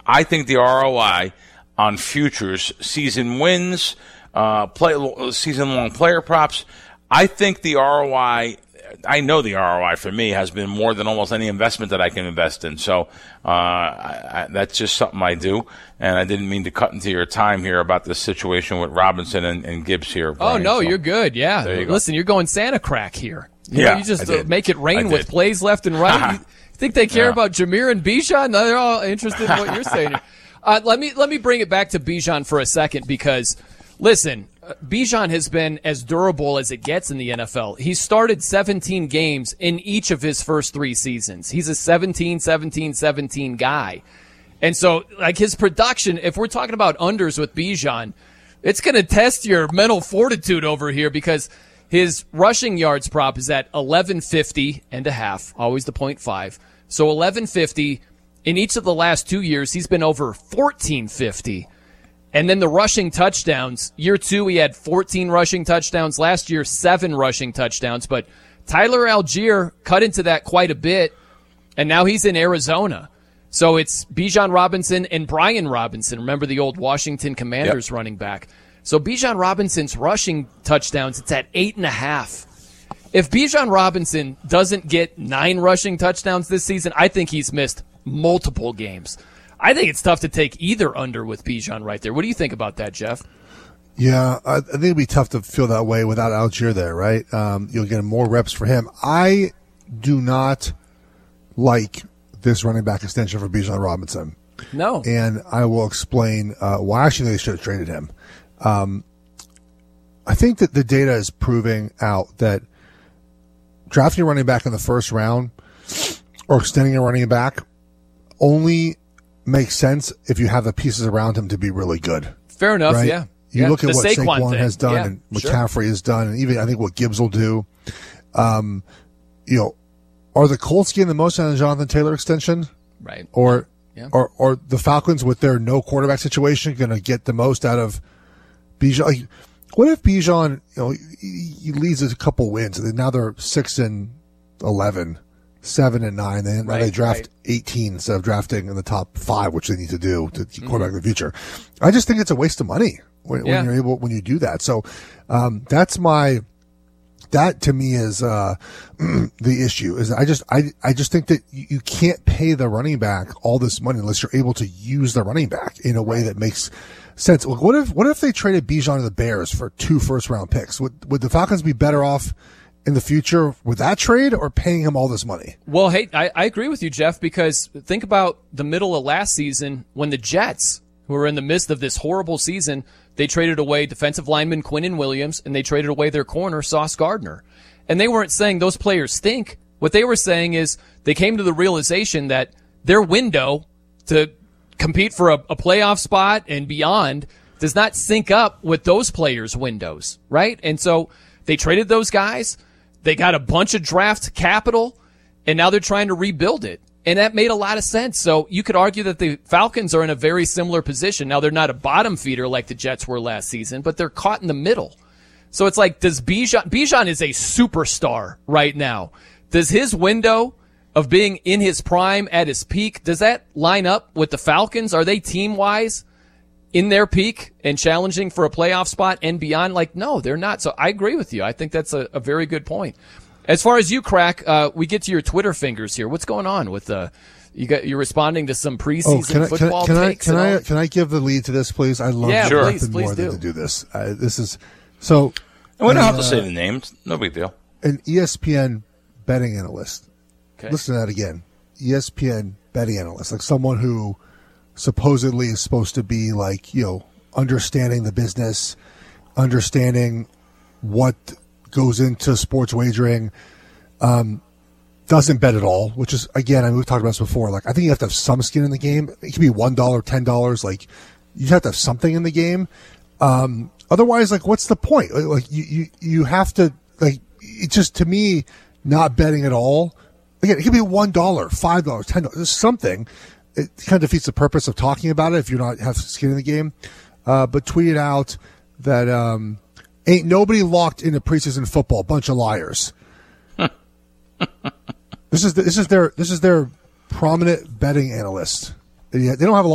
I think the ROI on futures, season wins, season-long player props, I think the ROI, I know the ROI for me has been more than almost any investment that I can invest in. So that's just something I do. And I didn't mean to cut into your time here about this situation with Robinson and Gibbs here, Brian. Oh, no, you're good. Yeah. Listen, you're going Santa crack here. You just make it rain with plays left and right. You think they care about Jameer and Bijan? No, they're all interested in what you're saying. Let me bring it back to Bijan for a second because, listen, Bijan has been as durable as it gets in the NFL. He started 17 games in each of his first 3 seasons. He's a 17-17-17 guy. And so, like, his production, if we're talking about unders with Bijan, it's going to test your mental fortitude over here because his rushing yards prop is at 1150 and a half, always the 0.5. So 1150. In each of the last 2 years, he's been over 1450. And then the rushing touchdowns, year 2, he had 14 rushing touchdowns. Last year, 7 rushing touchdowns. But Tyler Algier cut into that quite a bit, and now he's in Arizona. So it's Bijan Robinson and Brian Robinson. Remember the old Washington Commanders running back. So Bijan Robinson's rushing touchdowns, it's at 8.5. If Bijan Robinson doesn't get 9 rushing touchdowns this season, I think he's missed multiple games. I think it's tough to take either under with Bijan right there. What do you think about that, Jeff? Yeah, I think it'd be tough to feel that way without Algier there, right? You'll get more reps for him. I do not like this running back extension for Bijan Robinson. No. And I will explain why I actually think they should have traded him. I think that the data is proving out that drafting a running back in the first round or extending a running back only makes sense if you have the pieces around him to be really good. Fair enough, right? yeah. You look at what Saquon Saquon has done and McCaffrey has done, and even I think what Gibbs will do. Are the Colts getting the most out of Jonathan Taylor extension? Right. Or the Falcons with their no quarterback situation going to get the most out of Bijan? Like, what if Bijan, he leads a couple wins, and now they're 6-11, 7-9, then they draft 18 instead of drafting in the top 5, which they need to do to quarterback in the future. I just think it's a waste of money when you do that. So that to me is the issue. Is I just think that you can't pay the running back all this money unless you're able to use the running back in a way that makes sense. What if they traded Bijan to the Bears for 2 first-round picks? Would the Falcons be better off in the future with that trade or paying him all this money? Well, hey, I agree with you, Jeff, because think about the middle of last season when the Jets, who were in the midst of this horrible season, they traded away defensive lineman Quinnen Williams, and they traded away their corner, Sauce Gardner. And they weren't saying those players stink. What they were saying is they came to the realization that their window to compete for a playoff spot and beyond does not sync up with those players' windows, right? And so they traded those guys. They got a bunch of draft capital, and now they're trying to rebuild it. And that made a lot of sense. So you could argue that the Falcons are in a very similar position. Now, they're not a bottom feeder like the Jets were last season, but they're caught in the middle. So it's like, does Bijan is a superstar right now. Does his window of being in his prime at his peak, does that line up with the Falcons? Are they team-wise in their peak and challenging for a playoff spot and beyond? Like, no, they're not. So I agree with you. I think that's a very good point. As far as you, Crack, we get to your Twitter fingers here. What's going on with you're responding to some preseason football takes? Can I give the lead to this, please? I love nothing more than to do this. This is so. And we don't have to say the names. No big deal. An ESPN betting analyst. Okay. Listen to that again. ESPN betting analyst, like someone who supposedly is supposed to be like, understanding the business, understanding what goes into sports wagering, doesn't bet at all, which is, again, we've talked about this before. Like, I think you have to have some skin in the game. It can be $1, $10. Like, you have to have something in the game. Otherwise, like, what's the point? Like, you have to, like, it's just, to me, not betting at all. Again, it could be $1, $5, $10. There's something. It kind of defeats the purpose of talking about it if you don't have skin in the game. But tweeted out that ain't nobody locked into preseason football. Bunch of liars. This is their prominent betting analyst. They don't have a lot